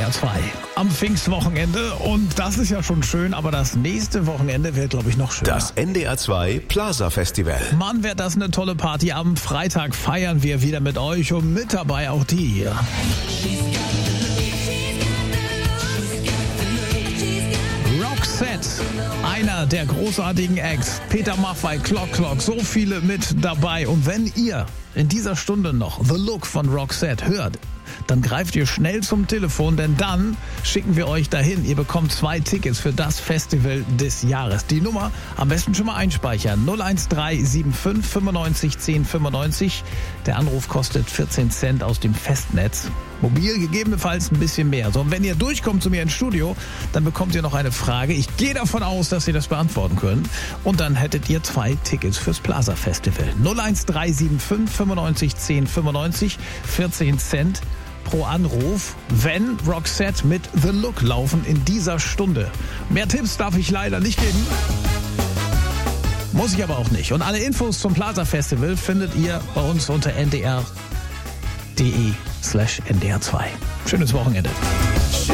NDR 2 am Pfingstwochenende. Und das ist ja schon schön, aber das nächste Wochenende wird, glaube ich, noch schöner. Das NDR 2 Plaza Festival. Mann, wird das eine tolle Party. Am Freitag feiern wir wieder mit euch und mit dabei auch die hier. Roxette, einer der großartigen Acts. Peter Maffay, Clock, so viele mit dabei. Und wenn ihr in dieser Stunde noch The Look von Roxette hört, dann greift ihr schnell zum Telefon, denn dann schicken wir euch dahin. Ihr bekommt 2 Tickets für das Festival des Jahres. Die Nummer am besten schon mal einspeichern. 01375 95 10 95. Der Anruf kostet 14 Cent aus dem Festnetz. Mobil gegebenenfalls ein bisschen mehr. So, und wenn ihr durchkommt zu mir ins Studio, dann bekommt ihr noch eine Frage. Ich gehe davon aus, dass ihr das beantworten könnt. Und dann hättet ihr 2 Tickets fürs Plaza Festival. 01375 95 10 95. 14 Cent pro Anruf, wenn Roxette mit The Look laufen in dieser Stunde. Mehr Tipps darf ich leider nicht geben. Muss ich aber auch nicht. Und alle Infos zum Plaza Festival findet ihr bei uns unter ndr.de/ndr2. Schönes Wochenende.